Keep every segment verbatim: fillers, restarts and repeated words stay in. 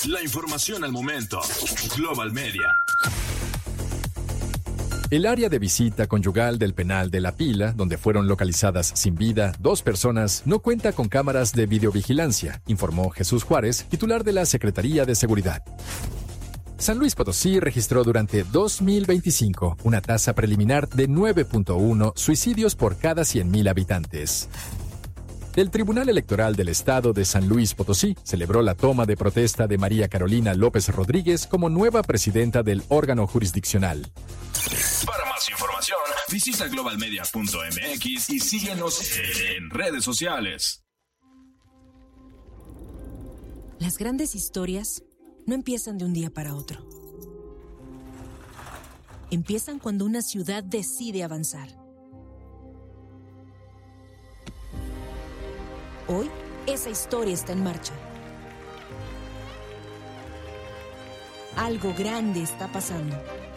La información al momento. Global Media. El área de visita conyugal del penal de La Pila, donde fueron localizadas sin vida dos personas, no cuenta con cámaras de videovigilancia, informó Jesús Juárez, titular de la Secretaría de Seguridad. San Luis Potosí registró durante dos mil veinticinco una tasa preliminar de nueve punto uno suicidios por cada cien mil habitantes. El Tribunal Electoral del Estado de San Luis Potosí celebró la toma de protesta de María Carolina López Rodríguez como nueva presidenta del órgano jurisdiccional. Para más información, visita global media punto m x y síguenos en redes sociales. Las grandes historias no empiezan de un día para otro. Empiezan cuando una ciudad decide avanzar. Hoy, esa historia está en marcha. Algo grande está pasando.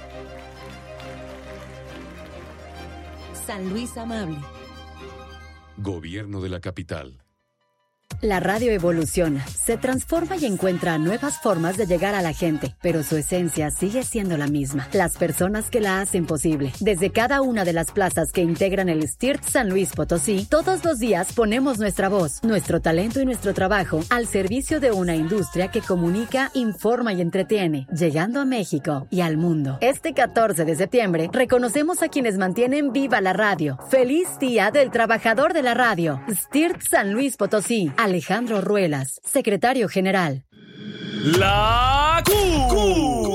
San Luis Amable. Gobierno de la Capital. La radio evoluciona, se transforma y encuentra nuevas formas de llegar a la gente, pero su esencia sigue siendo la misma. Las personas que la hacen posible. Desde cada una de las plazas que integran el S T I R T San Luis Potosí, todos los días ponemos nuestra voz, nuestro talento y nuestro trabajo al servicio de una industria que comunica, informa y entretiene, llegando a México y al mundo. Este catorce de septiembre, reconocemos a quienes mantienen viva la radio. ¡Feliz Día del Trabajador de la Radio! S T I R T San Luis Potosí. Alejandro Ruelas, secretario general. La Q. Q.